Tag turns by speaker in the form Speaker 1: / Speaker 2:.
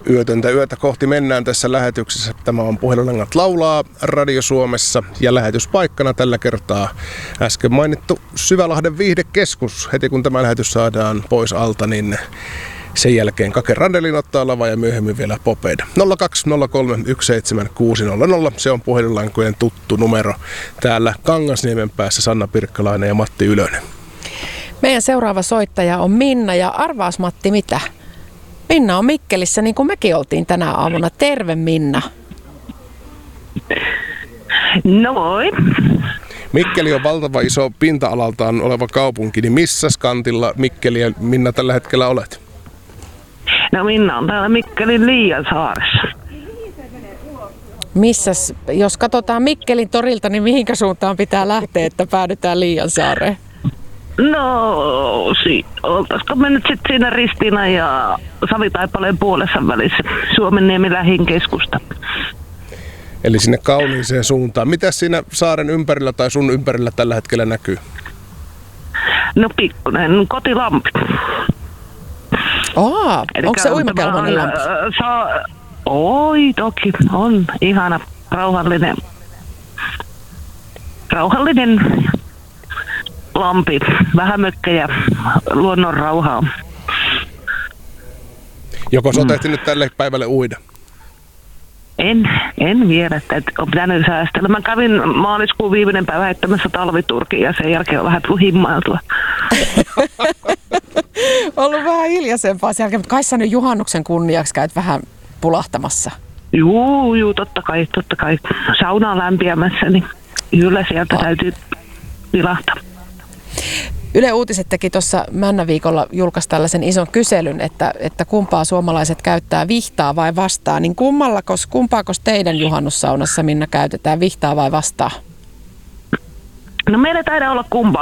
Speaker 1: Yötöntä yötä kohti mennään tässä lähetyksessä. Tämä on Puhelulangat laulaa Radio Suomessa ja lähetyspaikkana tällä kertaa äsken mainittu Syvälahden viihdekeskus. Heti kun tämä lähetys saadaan pois alta, niin sen jälkeen Kake Randelin ottaa lava ja myöhemmin vielä Popeda. 020317600, se on puhelinlankojen tuttu numero. Täällä Kangasniemen päässä Sanna Pirkkalainen ja Matti Ylönen.
Speaker 2: Meidän seuraava soittaja on Minna ja arvaas Matti mitä? Minna on Mikkelissä niin kuin mekin oltiin tänä aamuna. Terve Minna.
Speaker 3: No moi.
Speaker 1: Mikkeli on valtava iso pinta-alaltaan oleva kaupunki, niin missä kantilla Mikkeliä Minna tällä hetkellä olet?
Speaker 3: No Minna on täällä Mikkelin Liiansaaressa.
Speaker 2: Missäs, jos katsotaan Mikkelin torilta, niin mihinkä suuntaan pitää lähteä, että päädytään Liiansaareen?
Speaker 3: No, oltaisiko me nyt sitten siinä Ristiina ja Savitaipaleen puolessa välissä Suomenniemen lähin keskusta.
Speaker 1: Eli sinne kauniiseen suuntaan. Mitäs siinä saaren ympärillä tai sun ympärillä tällä hetkellä näkyy?
Speaker 3: No pikkuinen kotilampi.
Speaker 2: Onko se uimakelpoinen lampi?
Speaker 3: Oi toki, on ihana rauhallinen lampi, vähän mökkejä, luonnon rauhaa.
Speaker 1: Joko sä oot ehtinyt tälle päivälle uida?
Speaker 3: En vielä, että on pitänyt säästellä. Mä kävin maaliskuun viimeinen päivä heittämässä talviturkin ja sen jälkeen on vähän himmailtua.
Speaker 2: Ollut vähän hiljaisempaa sen jälkeen, mutta kai sä nyt juhannuksen kunniaksi käyt vähän pulahtamassa.
Speaker 3: Juu, totta kai. Sauna on lämpiämässä, niin kyllä sieltä täytyy vilahtaa.
Speaker 2: Yle Uutiset teki tuossa Männäviikolla julkaisi tällaisen ison kyselyn, että kumpaa suomalaiset käyttää, vihtaa vai vastaa. Niin kumpaakos teidän juhannussaunassa, Minna, käytetään, vihtaa vai vastaa?
Speaker 3: No meillä taidaa olla kumpaa.